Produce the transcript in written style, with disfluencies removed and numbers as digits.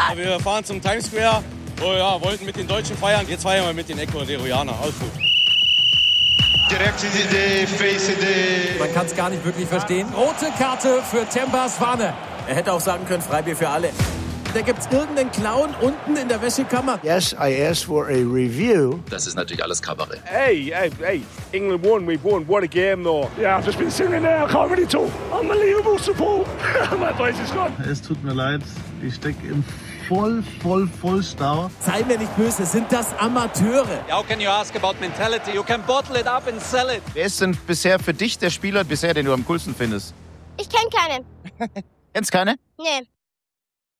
Wir fahren zum Times Square. Oh ja, wollten mit den Deutschen feiern. Jetzt feiern wir mit den Ecuadorianern. Alles gut. Man kann es gar nicht wirklich verstehen. Rote Karte für Temba Swane. Er hätte auch sagen können, Freibier für alle. Da gibt's irgendeinen Clown unten in der Wäschekammer. Yes, I asked for a review. Das ist natürlich alles Kabarett. Hey, England won, we won. What a game though. Yeah, I've just been singing there, I can't really talk. Unbelievable support. My voice is gone. Es tut mir leid, ich stecke im Vollstau. Sei mir nicht böse, sind das Amateure? How can you ask about mentality? You can bottle it up and sell it. Wer ist denn bisher für dich der Spieler, den du am coolsten findest? Ich kenne keinen. Kennst keine? Nee.